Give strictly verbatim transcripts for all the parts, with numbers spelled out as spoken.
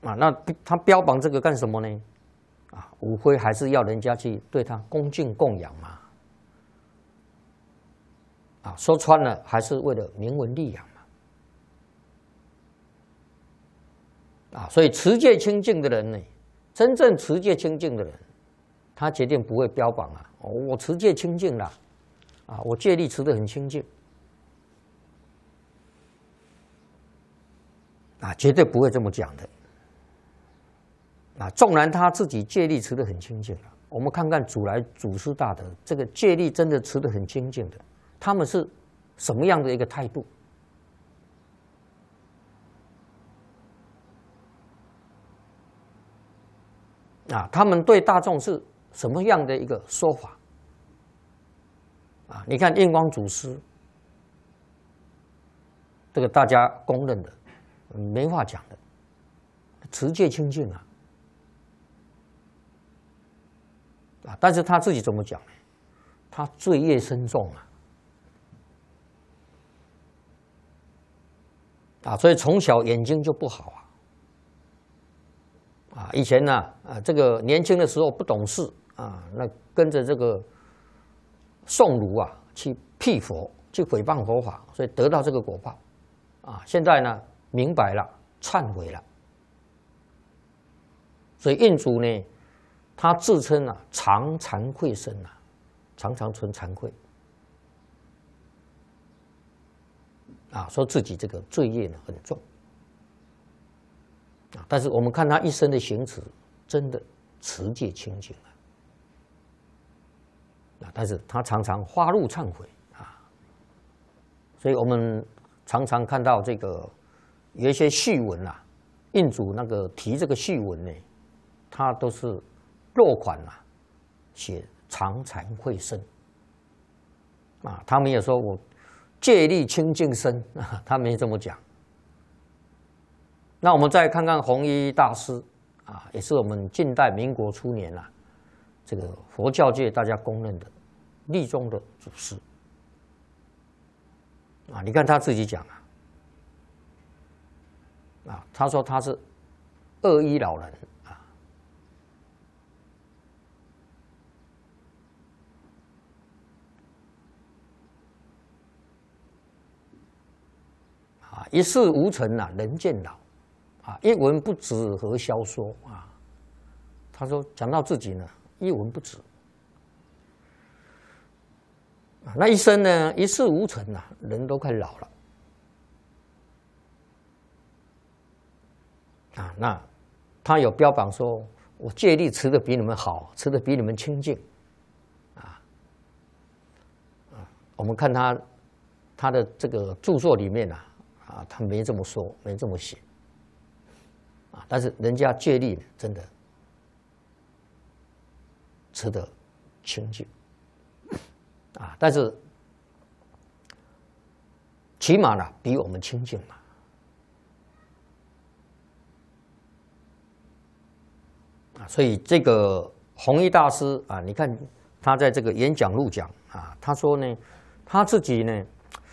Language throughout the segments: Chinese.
啊，那他标榜这个干什么呢？啊，无非还是要人家去对他恭敬供养嘛。啊，说穿了还是为了名闻利养嘛。啊，所以持戒清净的人呢，真正持戒清净的人，他决定不会标榜啊，哦，我持戒清净了，啊，我戒律持得很清净，啊，绝对不会这么讲的。啊，纵然他自己戒律持得很清净了，我们看看祖来祖师大德，这个戒律真的持得很清净的，他们是什么样的一个态度？啊，他们对大众是什么样的一个说法？啊，你看印光祖师，这个大家公认的，没话讲的，持戒清净啊。啊，但是他自己怎么讲呢？他罪业深重啊！啊，所以从小眼睛就不好啊！啊，以前呢，啊，这个年轻的时候不懂事啊，那跟着这个宋儒啊去辟佛，去诽谤佛法，所以得到这个果报。啊，现在呢明白了，忏悔了，所以印祖呢。他自称啊，常惭愧身啊，常常存惭愧啊，说自己这个罪业呢很重啊。但是我们看他一生的行持，真的持戒清净啊。啊，但是他常常发怒忏悔啊，所以我们常常看到这个有一些序文啊，印祖那个提这个序文呢，他都是。落款啊，写常惭愧身啊，他们也说我戒律清净身啊，他没这么讲。那我们再看看弘一大师啊，也是我们近代民国初年啊，这个佛教界大家公认的律宗的祖师啊，你看他自己讲啊，啊，他说他是二一老人。啊，一事无成啊，人渐老，啊，一文不值何消说啊？他说讲到自己呢，一文不值，啊，那一生呢，一事无成啊，人都快老了，啊，那他有标榜说，我戒律持得比你们好，持得比你们清净，啊，啊，我们看他他的这个著作里面啊。啊，他没这么说，没这么写，啊，但是人家戒律真的持得清净，啊，但是起码呢比我们清净嘛，啊，所以这个弘一大师啊，你看他在这个演讲录讲啊，他说呢，他自己呢。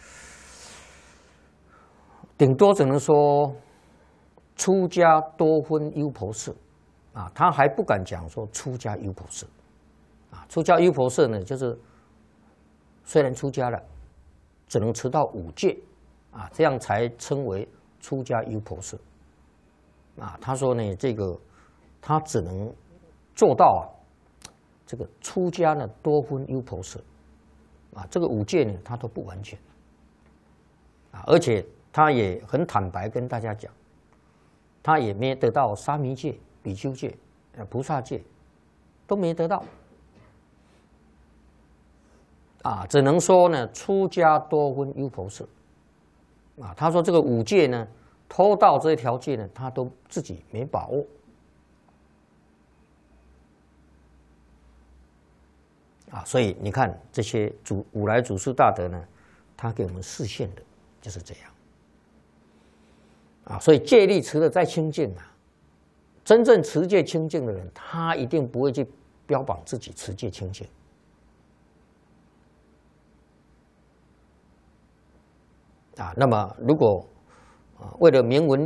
顶多只能说出家多分优婆塞啊，他还不敢讲说出家优婆塞啊。出家优婆塞呢，就是虽然出家了，只能持到五戒啊，这样才称为出家优婆塞啊。他说呢，这个他只能做到啊，这个出家呢多分优婆塞啊，这个五戒呢他都不完全啊，而且。他也很坦白跟大家讲，他也没得到沙弥戒、比丘戒、菩萨戒，都没得到，啊，只能说呢，出家多分优婆塞，啊，他说这个五戒呢，偷盗这一条戒呢，他都自己没把握，啊，所以你看这些祖五来祖师大德呢，他给我们示现的就是这样。啊，所以戒律持的再清净啊，真正持戒清净的人，他一定不会去标榜自己持戒清净。啊，那么如果啊为了名闻